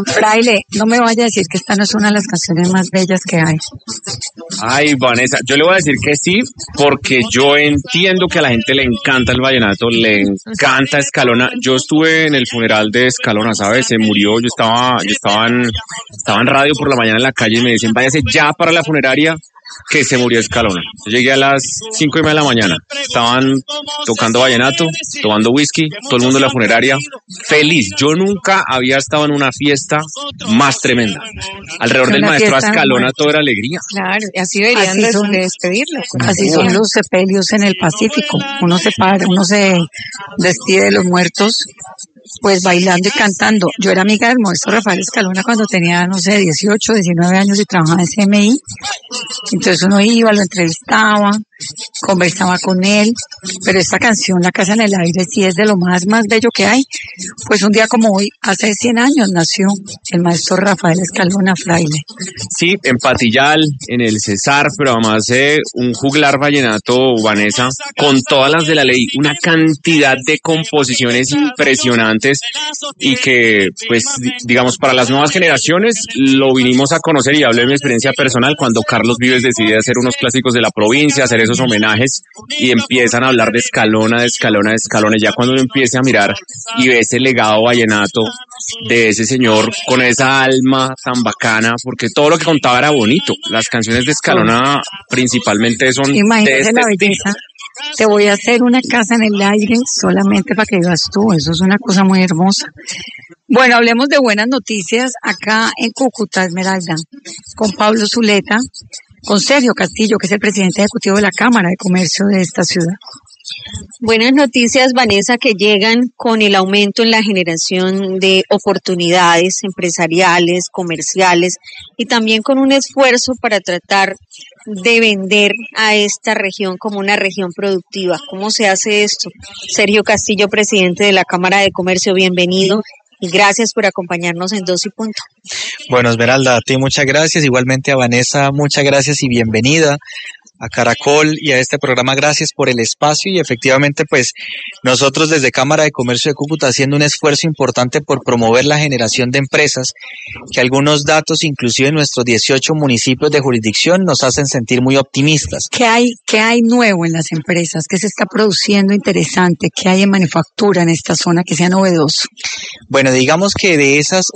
Fraile, no me vaya a decir que esta no es una de las canciones más bellas que hay. Ay, Vanessa, yo le voy a decir que sí, porque yo entiendo que a la gente le encanta el vallenato, le encanta Escalona. Yo estuve en el funeral de Escalona, ¿sabes? Se murió, estaba en radio por la mañana en la calle y me dicen, váyase ya para la funeraria, que se murió Escalona. Yo llegué a las 5:30 de la mañana. Estaban tocando vallenato, tomando whisky, todo el mundo en la funeraria, feliz. Yo nunca había estado en una fiesta más tremenda. Alrededor del maestro Escalona todo era alegría. Claro, y así deberían despedirlo. Así son los sepelios en el Pacífico. Uno se despide de los muertos pues bailando y cantando. Yo era amiga del maestro Rafael Escalona cuando tenía, 18, 19 años y trabajaba en CMI. Entonces uno iba, lo entrevistaba, conversaba con él, pero esta canción, La Casa en el Aire, sí es de lo más bello que hay. Pues un día como hoy, hace 100 años, nació el maestro Rafael Escalona Fraile. Sí, en Patillal, en el Cesar, pero además un juglar vallenato, Vanessa, con todas las de la ley, una cantidad de composiciones impresionantes y que, pues, digamos, para las nuevas generaciones lo vinimos a conocer, y hablo de mi experiencia personal, cuando Carlos Vives decide hacer unos clásicos de la provincia, hacer esos homenajes, y empiezan a hablar de Escalona, de Escalona, de Escalona, y ya cuando uno empieza a mirar y ve ese legado vallenato de ese señor con esa alma tan bacana, porque todo lo que contaba era bonito. Las canciones de Escalona principalmente son Imagínate de este la belleza. Te voy a hacer una casa en el aire solamente para que vivas tú. Eso es una cosa muy hermosa. Bueno, hablemos de buenas noticias acá en Cúcuta, Esmeralda, con Pablo Zuleta, con Sergio Castillo, que es el presidente ejecutivo de la Cámara de Comercio de esta ciudad. Buenas noticias, Vanessa, que llegan con el aumento en la generación de oportunidades empresariales, comerciales, y también con un esfuerzo para tratar de vender a esta región como una región productiva. ¿Cómo se hace esto? Sergio Castillo, presidente de la Cámara de Comercio, bienvenido y gracias por acompañarnos en Dos y Punto. Bueno, Esmeralda, a ti muchas gracias, igualmente a Vanessa, muchas gracias y bienvenida a Caracol y a este programa. Gracias por el espacio, y efectivamente pues nosotros desde Cámara de Comercio de Cúcuta haciendo un esfuerzo importante por promover la generación de empresas, que algunos datos inclusive en nuestros 18 municipios de jurisdicción nos hacen sentir muy optimistas. ¿Qué hay nuevo en las empresas? ¿Qué se está produciendo interesante? ¿Qué hay en manufactura en esta zona que sea novedoso? Bueno, digamos que de esas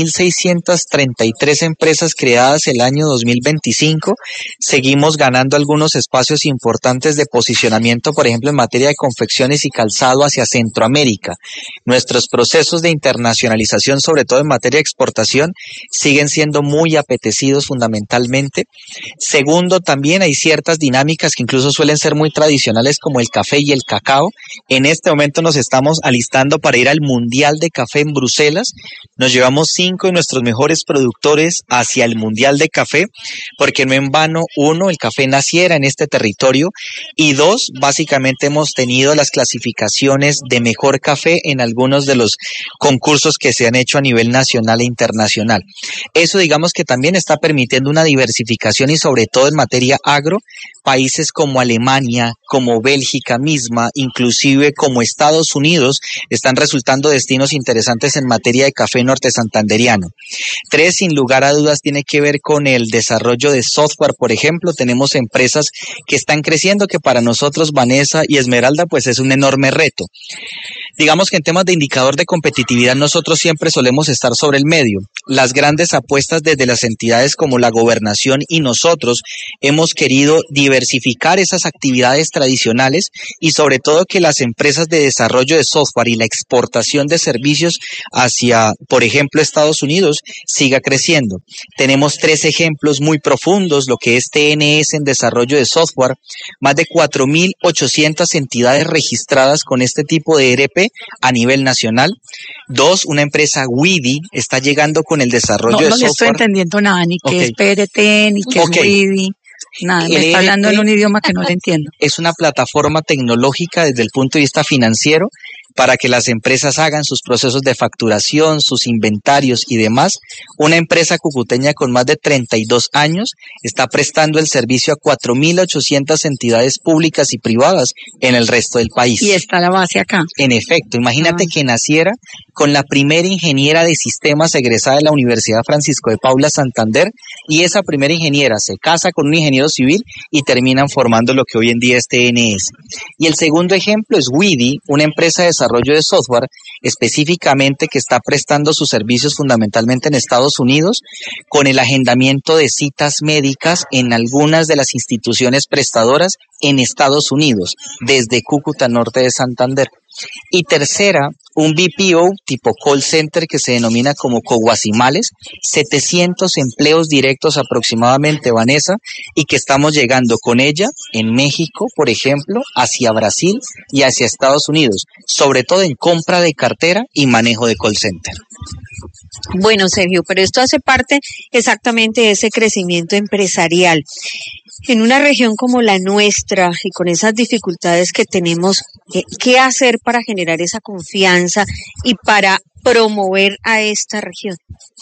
8.633 empresas creadas el año 2025, seguimos ganando algunos espacios importantes de posicionamiento, por ejemplo, en materia de confecciones y calzado hacia Centroamérica. Nuestros procesos de internacionalización, sobre todo en materia de exportación, siguen siendo muy apetecidos fundamentalmente. Segundo, también hay ciertas dinámicas que incluso suelen ser muy tradicionales, como el café y el cacao. En este momento nos estamos alistando para ir al Mundial de Café en Bruselas. Nos llevamos 5 de nuestros mejores productores hacia el Mundial de Café, porque no en vano, 1, el café naciera en este territorio, y 2, básicamente hemos tenido las clasificaciones de mejor café en algunos de los concursos que se han hecho a nivel nacional e internacional. Eso digamos que también está permitiendo una diversificación, y sobre todo en materia agro, países como Alemania, como Bélgica misma, inclusive como Estados Unidos, están resultando destinos interesantes en materia de café norte santanderiano. 3, sin lugar a dudas, tiene que ver con el desarrollo de software, por ejemplo. Tenemos empresas que están creciendo, que para nosotros, Vanessa y Esmeralda, pues es un enorme reto. Digamos que en temas de indicador de competitividad nosotros siempre solemos estar sobre el medio. Las grandes apuestas desde las entidades como la gobernación y nosotros hemos querido diversificar esas actividades tradicionales, y sobre todo que las empresas de desarrollo de software y la exportación de servicios hacia, por ejemplo, Estados Unidos siga creciendo. Tenemos 3 ejemplos muy profundos: lo que es TNS en desarrollo de software, más de 4.800 entidades registradas con este tipo de ERP a nivel nacional. 2, una empresa WIDI está llegando con el desarrollo de software. No le estoy entendiendo nada, ni qué es PRT, ni qué es WIDI. Nada, me está hablando en un idioma que no le entiendo. Es una plataforma tecnológica desde el punto de vista financiero, para que las empresas hagan sus procesos de facturación, sus inventarios y demás. Una empresa cucuteña con más de 32 años está prestando el servicio a 4.800 entidades públicas y privadas en el resto del país. Y está la base acá. En efecto, imagínate que naciera con la primera ingeniera de sistemas egresada de la Universidad Francisco de Paula Santander, y esa primera ingeniera se casa con un ingeniero civil y terminan formando lo que hoy en día es TNS. Y el segundo ejemplo es Widy, una empresa de desarrollo de software específicamente que está prestando sus servicios fundamentalmente en Estados Unidos con el agendamiento de citas médicas en algunas de las instituciones prestadoras en Estados Unidos, desde Cúcuta, norte de Santander. Y tercera, un BPO tipo call center que se denomina como Coguasimales, 700 empleos directos aproximadamente, Vanessa, y que estamos llegando con ella en México, por ejemplo, hacia Brasil y hacia Estados Unidos, sobre todo en compra de cartera y manejo de call center. Bueno, Sergio, pero esto hace parte exactamente de ese crecimiento empresarial. En una región como la nuestra y con esas dificultades que tenemos, ¿qué hacer para generar esa confianza y para promover a esta región?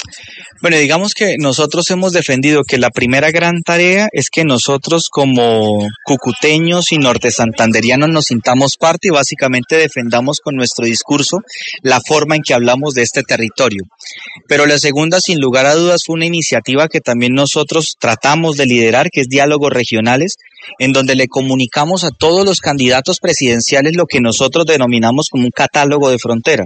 Bueno, digamos que nosotros hemos defendido que la primera gran tarea es que nosotros como cucuteños y norte santanderianos nos sintamos parte y básicamente defendamos con nuestro discurso la forma en que hablamos de este territorio. Pero la segunda, sin lugar a dudas, fue una iniciativa que también nosotros tratamos de liderar, que es Diálogos Regionales, en donde le comunicamos a todos los candidatos presidenciales lo que nosotros denominamos como un catálogo de frontera.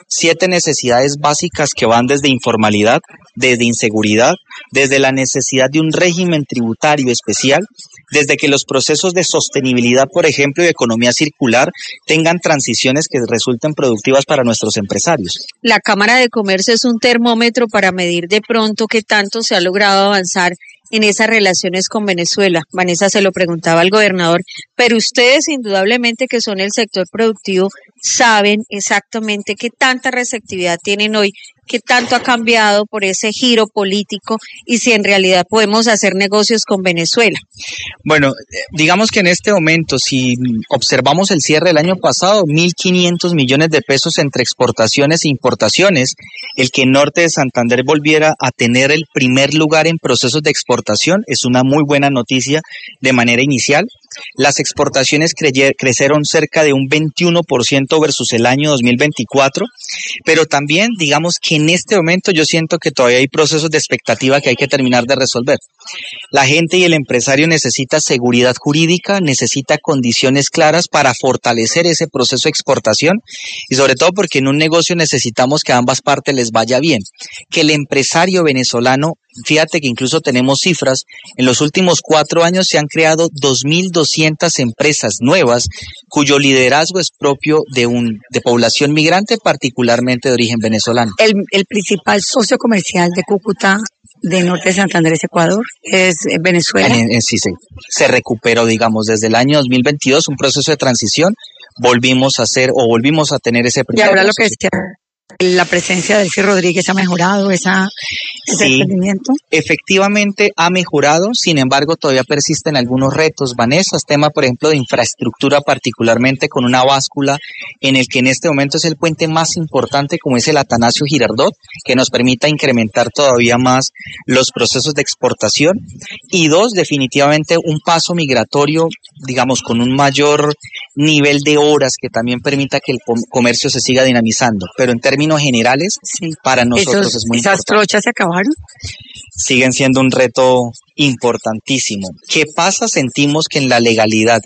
7 necesidades básicas que van desde informalidad, desde inseguridad, desde la necesidad de un régimen tributario especial, desde que los procesos de sostenibilidad, por ejemplo, y de economía circular tengan transiciones que resulten productivas para nuestros empresarios. La Cámara de Comercio es un termómetro para medir de pronto qué tanto se ha logrado avanzar en esas relaciones con Venezuela. Vanessa se lo preguntaba al gobernador, pero ustedes indudablemente que son el sector productivo saben exactamente qué tanta receptividad tienen hoy, qué tanto ha cambiado por ese giro político y si en realidad podemos hacer negocios con Venezuela. Bueno, digamos que en este momento, si observamos el cierre del año pasado, 1.500 millones de pesos entre exportaciones e importaciones, el que Norte de Santander volviera a tener el primer lugar en procesos de exportación es una muy buena noticia de manera inicial. Las exportaciones crecieron cerca de un 21% versus el año 2024, pero también digamos que en este momento yo siento que todavía hay procesos de expectativa que hay que terminar de resolver. La gente y el empresario necesita seguridad jurídica, necesita condiciones claras para fortalecer ese proceso de exportación y sobre todo porque en un negocio necesitamos que a ambas partes les vaya bien. Que el empresario venezolano, fíjate que incluso tenemos cifras, en los últimos 4 años se han creado 2.200 empresas nuevas cuyo liderazgo es propio de población migrante, particularmente de origen venezolano. El principal socio comercial de Cúcuta, de Norte de Santander, es Ecuador, es Venezuela. Sí, se recuperó, digamos, desde el año 2022, un proceso de transición, volvimos a tener ese primer. Y ahora lo que decía, la presencia de Delcy Rodríguez ha mejorado ese rendimiento. Efectivamente ha mejorado, sin embargo todavía persisten algunos retos, Vanessa, tema por ejemplo de infraestructura, particularmente con una báscula en el que en este momento es el puente más importante como es el Atanasio Girardot, que nos permita incrementar todavía más los procesos de exportación, y 2, definitivamente un paso migratorio, digamos, con un mayor nivel de horas que también permita que el comercio se siga dinamizando, pero en términos generales, sí, para nosotros es muy importante. ¿Esas trochas se acabaron? Siguen siendo un reto importantísimo. ¿Qué pasa? Sentimos que en la legalidad,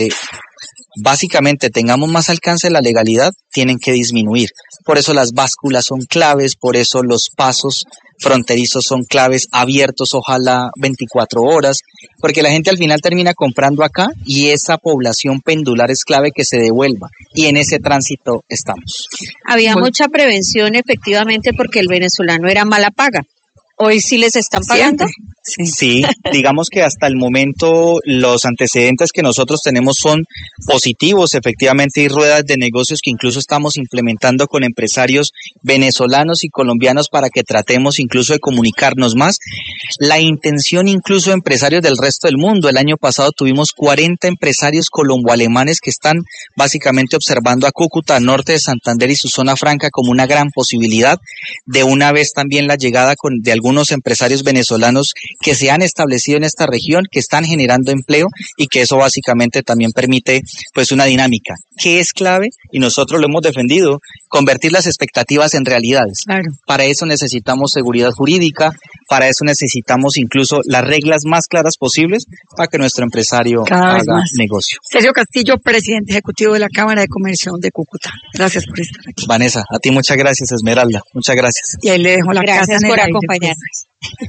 básicamente tengamos más alcance de la legalidad, tienen que disminuir. Por eso las básculas son claves, por eso los pasos fronterizos son claves, abiertos ojalá 24 horas, porque la gente al final termina comprando acá y esa población pendular es clave que se devuelva, y en ese tránsito estamos. Había mucha prevención efectivamente porque el venezolano era mala paga. ¿Hoy sí les están pagando? Sí, digamos que hasta el momento los antecedentes que nosotros tenemos son positivos. Efectivamente hay ruedas de negocios que incluso estamos implementando con empresarios venezolanos y colombianos para que tratemos incluso de comunicarnos más. La intención incluso de empresarios del resto del mundo. El año pasado tuvimos 40 empresarios colombo-alemanes que están básicamente observando a Cúcuta, norte de Santander y su zona franca como una gran posibilidad. De una vez también la llegada de algunos empresarios venezolanos que se han establecido en esta región, que están generando empleo y que eso básicamente también permite pues una dinámica que es clave y nosotros lo hemos defendido, convertir las expectativas en realidades. Claro. Para eso necesitamos seguridad jurídica, para eso necesitamos incluso las reglas más claras posibles para que nuestro empresario haga negocio. Sergio Castillo, presidente ejecutivo de la Cámara de Comercio de Cúcuta. Gracias por estar aquí. Vanessa, a ti muchas gracias, Esmeralda. Muchas gracias. Y ahí le dejo la casa en el aire. Gracias por acompañarnos.